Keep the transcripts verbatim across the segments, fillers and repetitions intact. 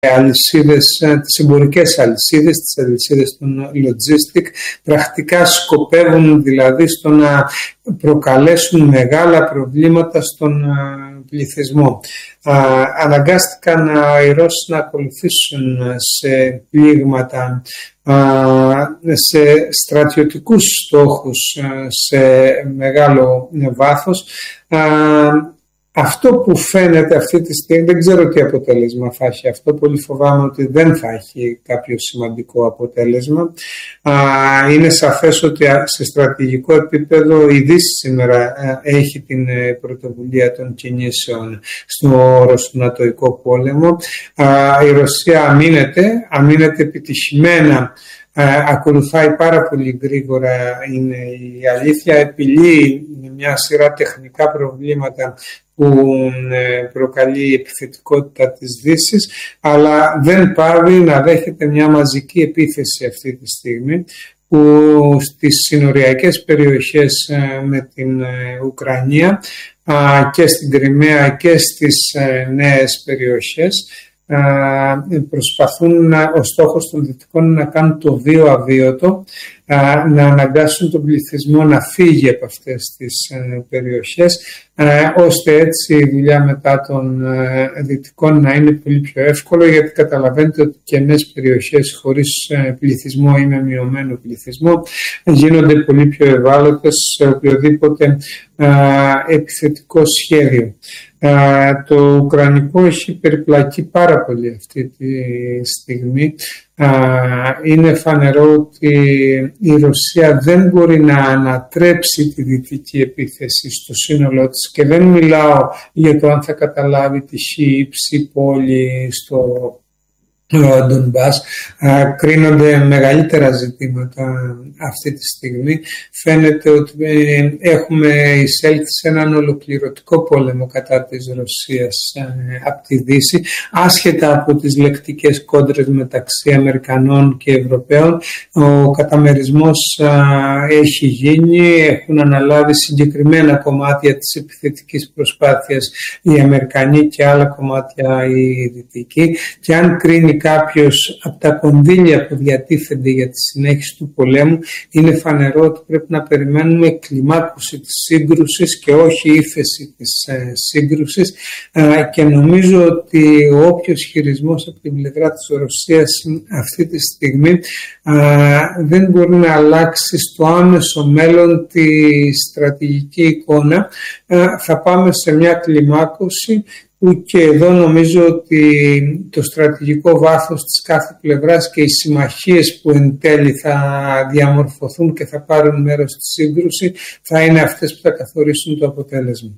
αλυσίδες, τις εμπορικές αλυσίδες, τις αλυσίδες των logistic, πρακτικά σκοπεύουν δηλαδή στο να προκαλέσουν μεγάλα προβλήματα στον πληθυσμό. Αναγκάστηκαν οι Ρώσοι να ακολουθήσουν σε πλήγματα, σε στρατιωτικούς στόχους σε μεγάλο βάθος. Αυτό που φαίνεται αυτή τη στιγμή, δεν ξέρω τι αποτέλεσμα θα έχει αυτό, πολύ φοβάμαι ότι δεν θα έχει κάποιο σημαντικό αποτέλεσμα. Είναι σαφές ότι σε στρατηγικό επίπεδο η Δύση σήμερα έχει την πρωτοβουλία των κινήσεων στο ρωσο-νατοϊκό πόλεμο. Η Ρωσία αμήνεται, αμήνεται επιτυχημένα. Uh, ακολουθάει πάρα πολύ γρήγορα, είναι η αλήθεια, επιλύει μια σειρά τεχνικά προβλήματα που προκαλεί η επιθετικότητα της Δύσης, αλλά δεν πάβει να δέχεται μια μαζική επίθεση αυτή τη στιγμή, που στις συνοριακές περιοχές με την Ουκρανία και στην Κριμαία και στις νέες περιοχές προσπαθούν, ο στόχος των Δυτικών να κάνουν το βίο αβίωτο, να αναγκάσουν τον πληθυσμό να φύγει από αυτές τις περιοχές, ώστε έτσι η δουλειά μετά των Δυτικών να είναι πολύ πιο εύκολο, γιατί καταλαβαίνετε ότι κενές περιοχές χωρίς πληθυσμό ή με μειωμένο πληθυσμό γίνονται πολύ πιο ευάλωτες σε οποιοδήποτε επιθετικό σχέδιο. Το Ουκρανικό έχει περιπλακεί πάρα πολύ αυτή τη στιγμή. Είναι φανερό ότι η Ρωσία δεν μπορεί να ανατρέψει τη δυτική επίθεση στο σύνολό της, και δεν μιλάω για το αν θα καταλάβει τη χύψη πόλη στο Ντονμπάς. Κρίνονται μεγαλύτερα ζητήματα αυτή τη στιγμή. Φαίνεται ότι έχουμε εισέλθει σε έναν ολοκληρωτικό πόλεμο κατά της Ρωσίας από τη Δύση, άσχετα από τις λεκτικές κόντρες μεταξύ Αμερικανών και Ευρωπαίων. Ο καταμερισμός έχει γίνει, έχουν αναλάβει συγκεκριμένα κομμάτια της επιθετικής προσπάθειας οι Αμερικανοί και άλλα κομμάτια οι Δυτικοί, και αν κρίνει κάποιος από τα κονδύλια που διατίθενται για τη συνέχιση του πολέμου, είναι φανερό ότι πρέπει να περιμένουμε κλιμάκωση της σύγκρουσης και όχι ύφεση της ε, σύγκρουσης, ε, και νομίζω ότι ο όποιος χειρισμός από την πλευρά της Ρωσίας αυτή τη στιγμή ε, δεν μπορεί να αλλάξει στο άμεσο μέλλον τη στρατηγική εικόνα. Ε, θα πάμε σε μια κλιμάκωση, που και εδώ νομίζω ότι το στρατηγικό βάθος της κάθε πλευράς και οι συμμαχίες που εν τέλει θα διαμορφωθούν και θα πάρουν μέρος στη σύγκρουση θα είναι αυτές που θα καθορίσουν το αποτέλεσμα.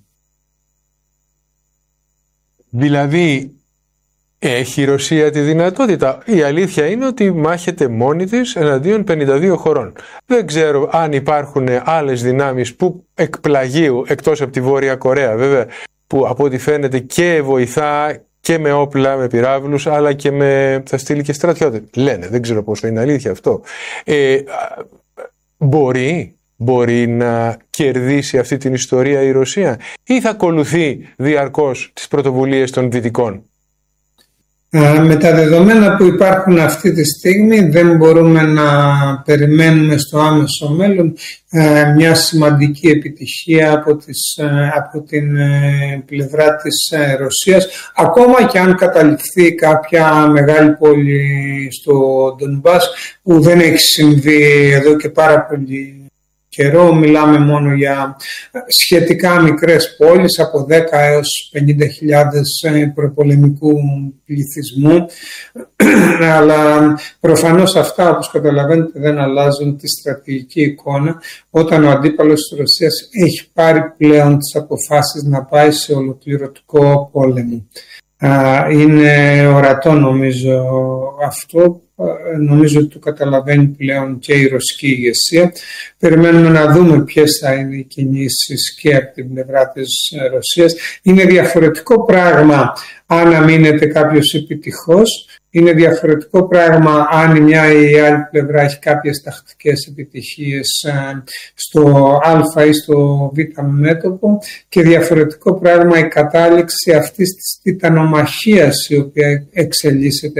Δηλαδή, έχει η Ρωσία τη δυνατότητα? Η αλήθεια είναι ότι μάχεται μόνη της εναντίον πενήντα δύο χωρών. Δεν ξέρω αν υπάρχουν άλλες δυνάμεις που εκπλαγίου, εκτός από τη Βόρεια Κορέα βέβαια, που από ό,τι φαίνεται και βοηθά και με όπλα, με πυράβλους, αλλά και με, θα στείλει και στρατιώτες. Λένε, δεν ξέρω πόσο είναι αλήθεια αυτό. Ε, μπορεί, μπορεί να κερδίσει αυτή την ιστορία η Ρωσία, ή θα ακολουθεί διαρκώς τις πρωτοβουλίες των Δυτικών? Με τα δεδομένα που υπάρχουν αυτή τη στιγμή δεν μπορούμε να περιμένουμε στο άμεσο μέλλον μια σημαντική επιτυχία από, τις, από την πλευρά της Ρωσίας, ακόμα και αν καταληφθεί κάποια μεγάλη πόλη στο Ντονμπάς, που δεν έχει συμβεί εδώ και πάρα πολύ καιρό. Μιλάμε μόνο για σχετικά μικρές πόλεις από δέκα έως πενήντα χιλιάδες προπολεμικού πληθυσμού, αλλά προφανώς αυτά, όπως καταλαβαίνετε, δεν αλλάζουν τη στρατηγική εικόνα όταν ο αντίπαλος της Ρωσίας έχει πάρει πλέον τις αποφάσεις να πάει σε ολοκληρωτικό πόλεμο. Είναι ορατό νομίζω αυτό. Νομίζω ότι το καταλαβαίνει πλέον και η ρωσική ηγεσία. Περιμένουμε να δούμε ποιες θα είναι οι κινήσεις και από την πλευρά της Ρωσίας. Είναι διαφορετικό πράγμα αν αμήνεται κάποιος επιτυχώς. Είναι διαφορετικό πράγμα αν η μια ή η άλλη πλευρά έχει κάποιες τακτικές επιτυχίες στο Α ή στο Β μέτωπο, και διαφορετικό πράγμα η κατάληξη αυτής της τιτανομαχίας η οποία εξελίσσεται